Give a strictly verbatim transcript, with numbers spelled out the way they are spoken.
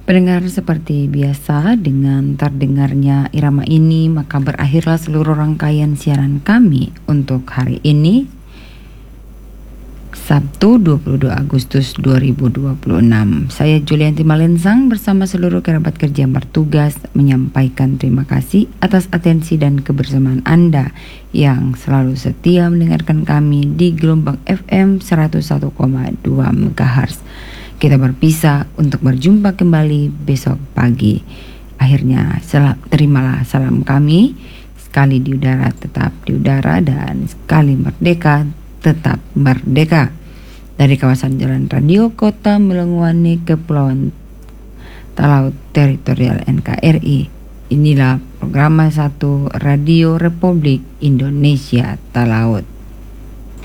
Pendengar, seperti biasa dengan terdengarnya irama ini maka berakhirlah seluruh rangkaian siaran kami untuk hari ini, Sabtu dua puluh dua Agustus dua ribu dua puluh enam. Saya Julianti Malensang bersama seluruh kerabat kerja yang bertugas menyampaikan terima kasih atas atensi dan kebersamaan Anda yang selalu setia mendengarkan kami di gelombang F M seratus satu koma dua megahertz. Kita berpisah untuk berjumpa kembali besok pagi. Akhirnya sel- terimalah salam kami. Sekali di udara tetap di udara, dan sekali merdeka tetap merdeka. Dari kawasan Jalan Radio Kota Melengwani, Kepulauan Talaut Teritorial N K R I. Inilah program satu Radio Republik Indonesia Talaut.